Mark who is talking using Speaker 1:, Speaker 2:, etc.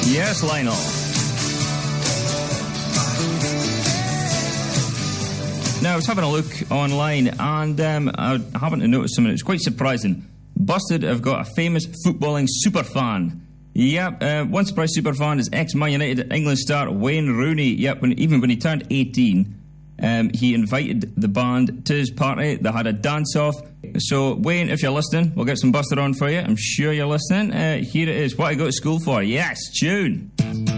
Speaker 1: Yes, Lionel. Now, I was having a look online, and I happened to notice something. It was quite surprising. Busted have got a famous footballing superfan. Yep, one surprise superfan is ex-Man United England star Wayne Rooney. Yep, even when he turned 18, he invited the band to his party. They had a dance-off. So, Wayne, if you're listening, we'll get some Buster on for you. I'm sure you're listening. Here it is. What I go to school for. Yes, tune.